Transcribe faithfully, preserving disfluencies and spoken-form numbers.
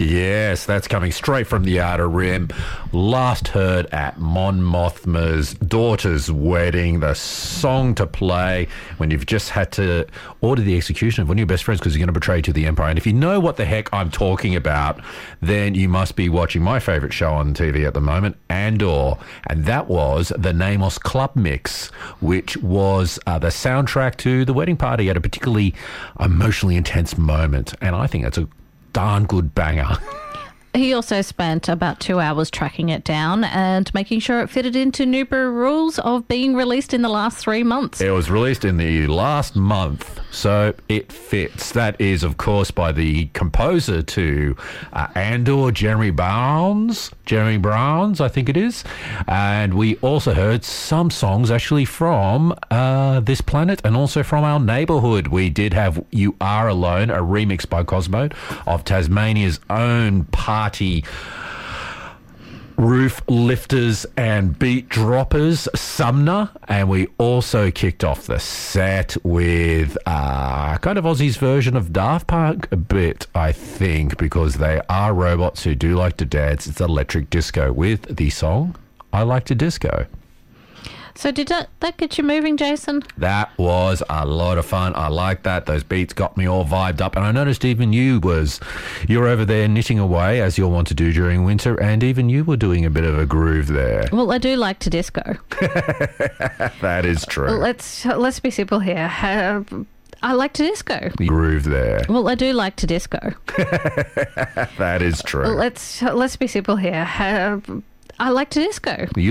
Yes, that's coming straight from the Outer Rim. Last heard at Mon Mothma's daughter's wedding. The song to play when you've just had to order the execution of one of your best friends because you're going to betray to the Empire. And if you know what the heck I'm talking about, then you must be watching my favourite show on T V at the moment, Andor. And that was the Namos Club Mix, which was uh, the soundtrack to the wedding party at a particularly emotionally intense moment. And I think that's a darn good banger. He also spent about two hours tracking it down and making sure it fitted into Newbury rules of being released in the last three months. It was released in the last month, so it fits. That is, of course, by the composer to uh, Andor, Jeremy Browns. Jeremy Browns, I think it is. And we also heard some songs actually from uh, this planet and also from our neighbourhood. We did have You Are Alone, a remix by Cosmo of Tasmania's own party roof lifters and beat droppers, Sumner. And we also kicked off the set with uh, kind of Aussie's version of Daft Punk a bit, I think, because they are robots who do like to dance. It's electric disco with the song I Like to Disco. So did that, that get you moving, Jason? That was a lot of fun. I like that. Those beats got me all vibed up. And I noticed even you was, you're over there knitting away as you'll want to do during winter. And even you were doing a bit of a groove there. Well, I do like to disco. That is true. Let's, let's be simple here. Uh, I like to disco. Groove there. Well, I do like to disco. That is true. Let's, let's be simple here. Uh, I like to disco. You